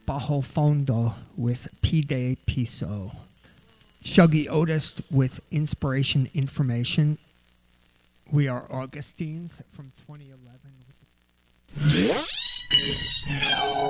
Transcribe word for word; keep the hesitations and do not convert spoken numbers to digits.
Bajo Fondo with Pide Piso. Shuggy Otis with Inspiration Information. We are Augustines from twenty eleven. This is